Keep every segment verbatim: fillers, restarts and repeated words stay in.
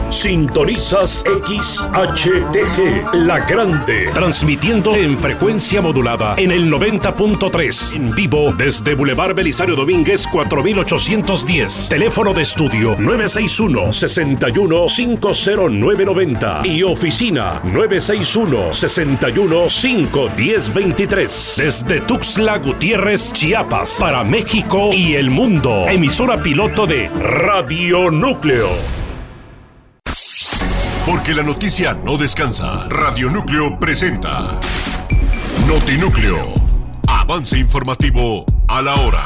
Sintonizas X H T G, La Grande, transmitiendo en frecuencia modulada en el noventa punto tres, en vivo desde Boulevard Belisario Domínguez cuatro mil ochocientos diez. Teléfono de estudio nueve seis uno, seis uno, cinco cero nueve nueve cero y oficina nueve seis uno, seis uno, cinco uno cero dos tres. Desde Tuxtla Gutiérrez, Chiapas, para México y el mundo. Emisora piloto de Radio Núcleo. Porque la noticia no descansa. Radio Núcleo presenta Notinúcleo. Avance informativo a la hora.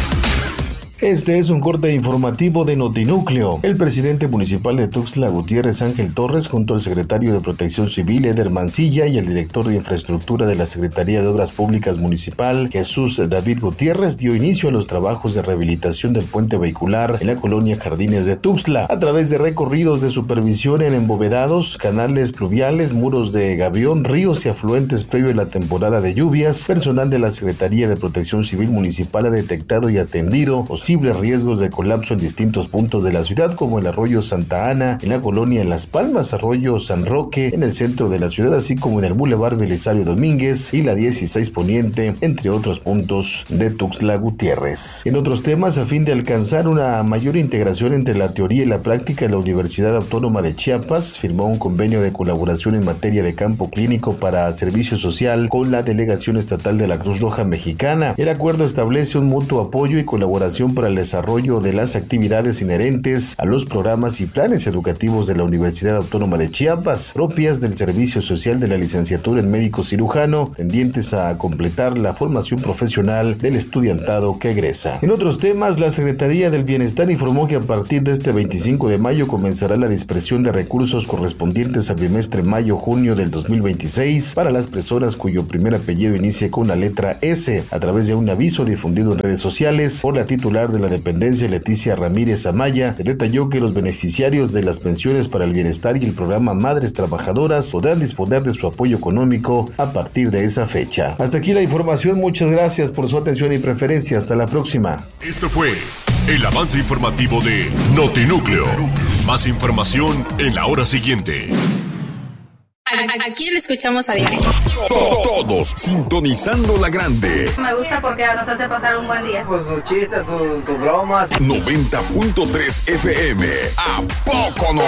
Este es un corte informativo de Notinúcleo. El presidente municipal de Tuxtla Gutiérrez, Ángel Torres, junto al secretario de Protección Civil, Eder Mancilla, y el director de Infraestructura de la Secretaría de Obras Públicas Municipal, Jesús David Gutiérrez, dio inicio a los trabajos de rehabilitación del puente vehicular en la colonia Jardines de Tuxtla, a través de recorridos de supervisión en embovedados, canales pluviales, muros de gavión, ríos y afluentes previo a la temporada de lluvias. Personal de la Secretaría de Protección Civil Municipal ha detectado y atendido posibles riesgos de colapso en distintos puntos de la ciudad, como el arroyo Santa Ana, en la colonia en Las Palmas, arroyo San Roque, en el centro de la ciudad, así como en el Boulevard Belisario Domínguez y la dieciséis Poniente, entre otros puntos de Tuxtla Gutiérrez. En otros temas, a fin de alcanzar una mayor integración entre la teoría y la práctica, la Universidad Autónoma de Chiapas firmó un convenio de colaboración en materia de campo clínico para servicio social con la Delegación Estatal de la Cruz Roja Mexicana. El acuerdo establece un mutuo apoyo y colaboración para el desarrollo de las actividades inherentes a los programas y planes educativos de la Universidad Autónoma de Chiapas, propias del servicio social de la licenciatura en médico cirujano, tendientes a completar la formación profesional del estudiantado que egresa. En otros temas, la Secretaría del Bienestar informó que a partir de este veinticinco de mayo comenzará la dispersión de recursos correspondientes al bimestre mayo-junio del dos mil veintiséis para las personas cuyo primer apellido inicie con la letra S, a través de un aviso difundido en redes sociales por la titular de la dependencia, Leticia Ramírez Amaya. Detalló que los beneficiarios de las pensiones para el bienestar y el programa Madres Trabajadoras podrán disponer de su apoyo económico a partir de esa fecha. Hasta aquí la información, muchas gracias por su atención y preferencia, hasta la próxima. Esto fue el avance informativo de Notinúcleo. Más información en la hora siguiente. Aquí le escuchamos a diario. Todos sintonizando La Grande. Me gusta porque nos hace pasar un buen día. Pues sus chistes, sus su bromas. noventa punto tres F M. ¿A poco no?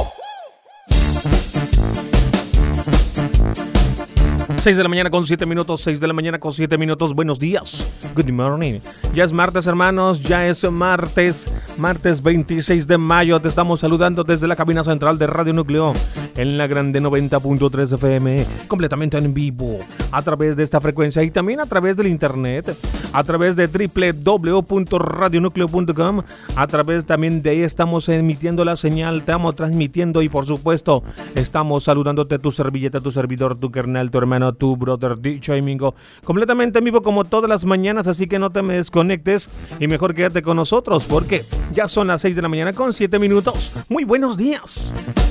seis de la mañana con siete minutos, seis de la mañana con siete minutos, buenos días, good morning. Ya es martes, hermanos, ya es martes, martes veintiséis de mayo, te estamos saludando desde la cabina central de Radio Núcleo, en La Grande noventa punto tres F M, completamente en vivo, a través de esta frecuencia y también a través del internet, a través de doble u doble u doble u punto radio núcleo punto com, a través también de ahí estamos emitiendo la señal, estamos transmitiendo y por supuesto, estamos saludándote tu servilleta, tu servidor, tu carnal, tu hermano, tu brother D J Mingo, completamente en vivo como todas las mañanas, así que no te me desconectes y mejor quédate con nosotros porque ya son las seis de la mañana con siete minutos. Muy buenos días.